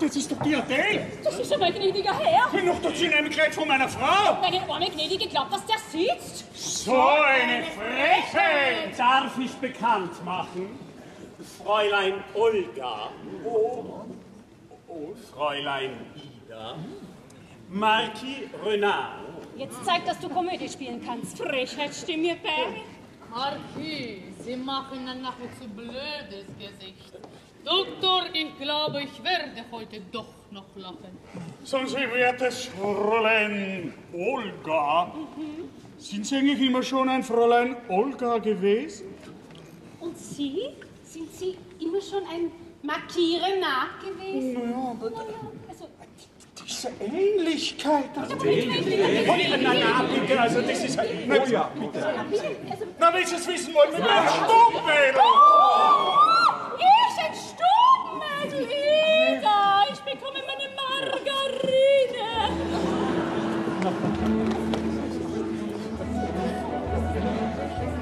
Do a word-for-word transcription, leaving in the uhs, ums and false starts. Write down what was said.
das ist doch Diadem. Das ist aber gnädiger Herr. Bin noch dazu nämlich gleich von meiner Frau. Meine arme Gnädige glaubt, dass der sitzt. So eine Frechheit. Darf ich bekannt machen? Fräulein Olga. Oh. Oh, Fräulein Ida. Marquis Renard. Jetzt zeig, dass du Komödie spielen kannst. Frechheit, stimm mir bei. Marquis, Sie machen ein nachher zu blödes Gesicht. Doktor, ich glaube, ich werde heute doch noch lachen. Sagen Sie, wertes Fräulein Olga, mhm. sind Sie eigentlich immer schon ein Fräulein Olga gewesen? Und Sie? Sind Sie immer schon ein Marquis Renard gewesen? Naja, aber naja, also, diese Ähnlichkeit. Also, oh, na, na, bitte, also das ist halt... Na, oh ja, bitte. Na, willst du es wissen wollen? Mit einem Stuhl!